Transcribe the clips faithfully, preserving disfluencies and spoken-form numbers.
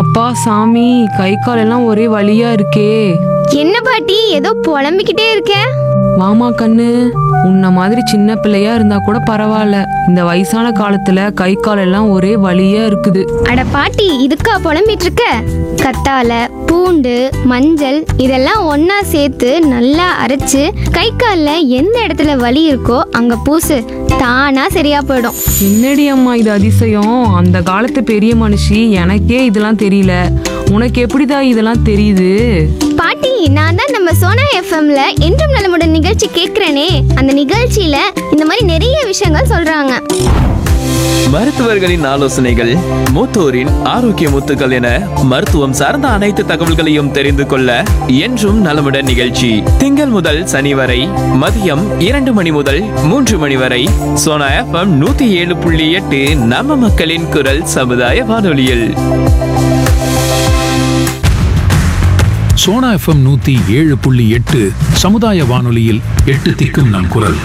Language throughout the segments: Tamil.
அப்பா சாமி, கை கால் எல்லாம் ஒரே வலியா இருக்கே. என்ன பாட்டி ஏதோ புலம்பிக்கிட்டே இருக்க? வாமா கண்ணு, உன்ன மாதிரி சின்ன பிள்ளையா இருந்தா கூட பரவாயில்ல, இந்த வயசான காலத்துல கை கால் எல்லாம் ஒரே வலியா இருக்குது. அட பாட்டி, இதுக்கா புலம்பிட்டு இருக்க? கத்தால, பூண்டு, மஞ்சள் இதெல்லாம் ஒண்ணா சேர்த்து நல்லா அரைச்சு கை கால்ல எந்த இடத்துல வலி இருக்கோ அங்க பூசு, தானா சரியா போயிடும். என்னடி அம்மா இது அதிசயம், அந்த காலத்து பெரிய மனுஷி, எனக்கே இதெல்லாம் தெரியல, உனக்கு எப்படிதான் இதெல்லாம் தெரியுது? பாட்டி, நான் தான் நம்ம சோனா எஃப்எம்ல என்றும் நலமுடன் நிகழ்ச்சி கேட்கிறேனே, அந்த நிகழ்ச்சியில இந்த மாதிரி நிறைய விஷயங்கள் சொல்றாங்க. மருத்துவர்களின் ஆலோசனைகள், மூத்தோரின் ஆரோக்கிய முத்துக்கள் என மருத்துவம் சார்ந்த அனைத்து தகவல்களையும் தெரிந்து கொள்ள என்றும் நலமுடன் நிகழ்ச்சி திங்கள் முதல் சனி வரை மதியம் இரண்டு மணி முதல் மூன்று மணி வரை சோனா எஃப்எம் நூத்தி ஏழு புள்ளி எட்டு நம்ம மக்களின் குரல் சமுதாய வானொலியில். சோனா எஃப்எம் நூத்தி ஏழு புள்ளி எட்டு சமுதாய வானொலியில் எட்டு திக்கும் நம் குரல்.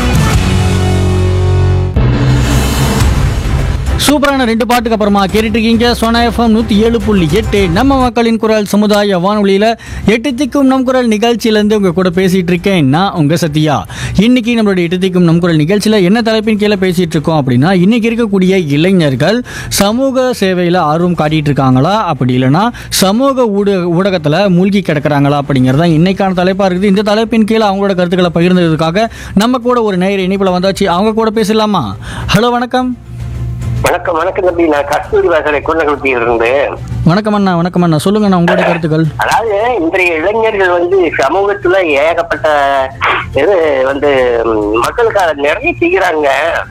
சூப்பரான ரெண்டு பாட்டுக்கு அப்புறமா கேட்டுட்டு இருக்கீங்க சோனா எஃப்எம் நூற்றி ஏழு புள்ளி எட்டு நம்ம மக்களின் குரல் சமுதாய வானொலியில் எட்டு திக்கும் நம் குரல் நிகழ்ச்சியிலேருந்து உங்கள் கூட பேசிகிட்டு இருக்கேன் நான் உங்கள் சத்யா. இன்றைக்கி நம்மளுடைய எட்டு திக்கும் நம் குரல் நிகழ்ச்சியில் என்ன தலைப்பின் கீழே பேசிகிட்டு இருக்கோம் அப்படின்னா, இன்றைக்கி இருக்கக்கூடிய இளைஞர்கள் சமூக சேவையில் ஆர்வம் காட்டிகிட்டு இருக்காங்களா, அப்படி இல்லைனா சமூக ஊடக ஊடகத்தில் மூழ்கி கிடக்கிறாங்களா அப்படிங்கிறது தான் இன்றைக்கான தலைப்பாக இருக்குது. இந்த தலைப்பின் கீழே அவங்களோட கருத்துக்களை பகிர்ந்ததுக்காக நம்ம கூட ஒரு நேயர் இணைப்பில் வந்தாச்சு. அவங்க கூட பேசலாமா? ஹலோ, வணக்கம். வணக்கம் வணக்கம் தம்பி, நான் கஸ்தூரி வாசலை கொண்டகுளத்தில் இருந்து. வணக்கம் அண்ணா. வணக்கம் அண்ணா, சொல்லுங்க அண்ணா உங்களோட கருத்துக்கள். அதாவது இன்றைய இளைஞர்கள் வந்து சமூகத்துல ஏகப்பட்ட இது வந்து மக்களுக்காக நிறைய செய்கிறாங்க.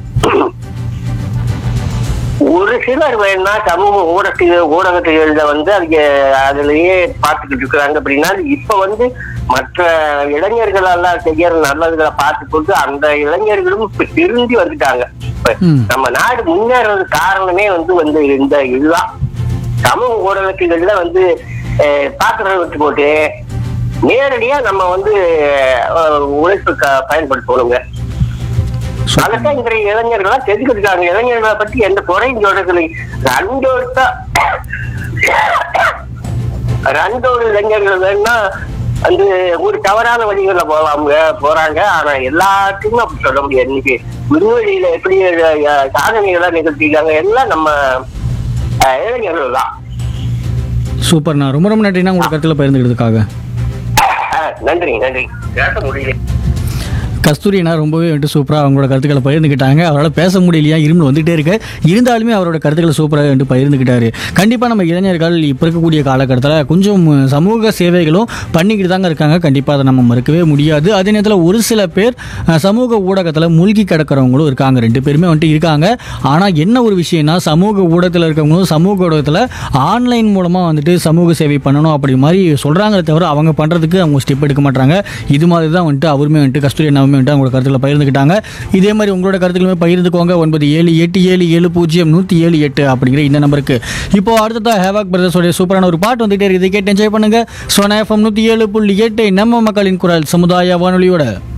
ஒரு சிலர் வேணா சமூக ஊடக ஊடகத்துல வந்து அவங்க அதுலயே பார்த்துக்கிட்டு இருக்கிறாங்க. அப்படின்னா இப்ப வந்து மற்ற இளைஞர்களெல்லாம் செய்யற நல்லதுகளை பார்த்துக்கொண்டு அந்த இளைஞர்களும் இப்ப திரும்பி வந்துட்டாங்க. நம்ம நாடு முன்னேறது காரணமே வந்து வந்து இந்த இதுதான். சமூக ஊடகங்கள்ல வந்து பாக்குறத விட்டு போட்டு நேரடியா நம்ம வந்து உழைப்பு பயன்படுத்தணுங்க. அதத்தான் இன்றைய இளைஞர்களா தெரிஞ்சுக்கிட்டாங்க. இளைஞர்களை பத்தி எந்த குறையும் சொல்றதில்லை. ரெண்டோட ரெண்டோடு இளைஞர்கள் வேணும்னா வந்து ஒரு தவறான வழிகளில் போவாங்க போறாங்க. ஆனா எல்லாத்துக்குமே அப்படி சொல்ல முடியாது. இன்னைக்கு விண்வெளியில எப்படி சாதனைகளா நிகழ்த்திருக்காங்க எல்லாம் நம்ம இளைஞர்கள் தான். சூப்பர்ண்ணா, ரொம்ப ரொம்ப நன்றிண்ணா உங்க கருத்துல பகிர்ந்துக்கிறதுக்காக. நன்றி நன்றி. பேச முடியல. கஸ்தூரினா ரொம்பவே வந்துட்டு சூப்பராக அவங்களோட கருத்துக்களை பகிர்ந்துக்கிட்டாங்க. அவரால் பேச முடியலையா, இரும்பு வந்துகிட்டே இருக்கு, இருந்தாலுமே அவரோட கருத்துக்களை சூப்பராக வந்துட்டு பகிர்ந்துக்கிட்டாரு. கண்டிப்பாக நம்ம இளைஞர்கள் இப்போ இருக்கக்கூடிய காலகட்டத்தில் கொஞ்சம் சமூக சேவைகளும் பண்ணிக்கிட்டு தாங்க இருக்காங்க. கண்டிப்பாக அதை நம்ம மறுக்கவே முடியாது. அதே நேரத்தில் ஒரு சில பேர் சமூக ஊடகத்தில் மூழ்கி கிடக்கிறவங்களும் இருக்காங்க. ரெண்டு பேருமே வந்துட்டு இருக்காங்க. ஆனால் என்ன ஒரு விஷயம்னா, சமூக ஊடகத்தில் இருக்கவங்களும் சமூக ஊடகத்தில் ஆன்லைன் மூலமாக வந்துட்டு சமூக சேவை பண்ணணும் அப்படி மாதிரி சொல்கிறாங்களே தவிர அவங்க பண்ணுறதுக்கு அவங்க ஸ்டெப் எடுக்க மாட்டாங்க. இது மாதிரி தான் வந்துட்டு அவருமே வந்துட்டு கஸ்தூரி என்ன உங்களோட கருத்துக்களை பகிர்ந்துக்கிட்டாங்க. இதே மாதிரி உங்களோட கருத்துக்களுமே பகிர்ந்துக்கோங்க. ஒன்பது ஏழு எட்டு ஏழு ஏழு பூஜ்ஜியம் நூற்றி ஏழு எட்டு அப்படிங்கிற இந்த நம்பருக்கு. இப்போ அடுத்ததா ஹேவாக் பிரதர்ஸோட சூப்பரான ஒரு பாட்டு வந்துட்டே இருக்குது, கேட்டு என்ஜாய் பண்ணுங்க. சோனா எஃப்எம் நூற்றி ஏழு புள்ளி எட்டு நம்ம மக்களின் குரல் சமுதாய வானொலியோட.